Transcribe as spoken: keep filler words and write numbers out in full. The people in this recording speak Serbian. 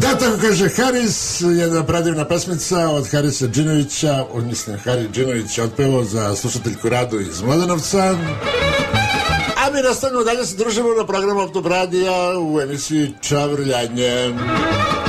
Da, tako kaže Haris, jedna predivna pesmica od Harisa Džinovića, mislim, Haris Džinović je otpevao za slušateljku Radu iz Mladenovca. A mi nastavljamo dalje se družimo na programu Autobradija u emisiji Čavrljanje.